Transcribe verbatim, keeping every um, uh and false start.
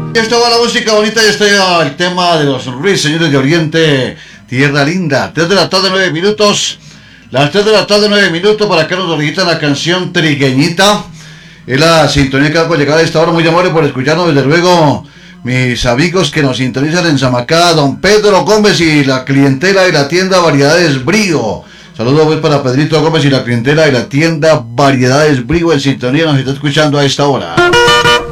Ya estaba la música bonita, ya está ya el tema de los ruiseñores de Oriente, tierra linda. tres de la tarde, nueve minutos. Las tres de la tarde, nueve minutos, para que nos solicitan la canción Trigueñita. Es la sintonía que va a llegar a esta hora. Muy amable por escucharnos, desde luego, mis amigos que nos sintonizan en Zamacá, don Pedro Gómez y la clientela de la tienda Variedades Brío. Saludos pues para Pedrito Gómez y la clientela de la tienda Variedades Brío en sintonía, nos está escuchando a esta hora.